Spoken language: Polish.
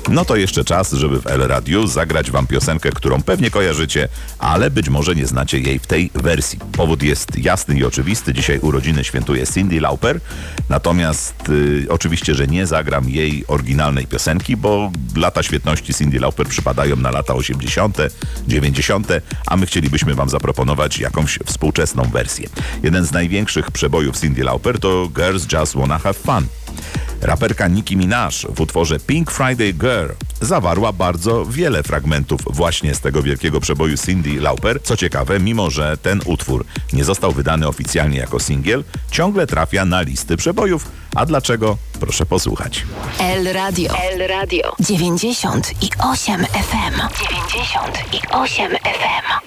No to jeszcze czas, żeby w El Radiu zagrać wam piosenkę, którą pewnie kojarzycie, ale być może nie znacie jej w tej wersji. Powód jest jasny i oczywisty. Dzisiaj urodziny świętuje Cyndi Lauper, natomiast oczywiście, że nie zagram jej oryginalnej piosenki, bo lata świetności Cyndi Lauper przypadają na lata 80., 90., a my chcielibyśmy wam zaproponować jakąś współczesną wersję. Jeden z największych przebojów Cyndi Lauper to Girls Just Wanna Have Fun. Raperka Nicki Minaj w utworze Pink Friday Girl zawarła bardzo wiele fragmentów właśnie z tego wielkiego przeboju Cyndi Lauper. Co ciekawe, mimo że ten utwór nie został wydany oficjalnie jako singiel, ciągle trafia na listy przebojów. A dlaczego? Proszę posłuchać. El Radio 98 FM 98 FM